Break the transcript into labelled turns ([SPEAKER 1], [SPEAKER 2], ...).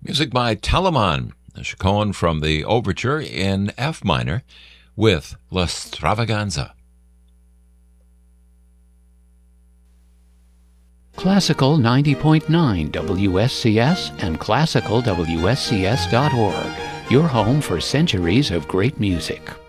[SPEAKER 1] Music by Telemann, a chaconne from the Overture in F minor with La Stravaganza.
[SPEAKER 2] Classical 90.9 WSCS and classicalwscs.org, your home for centuries of great music.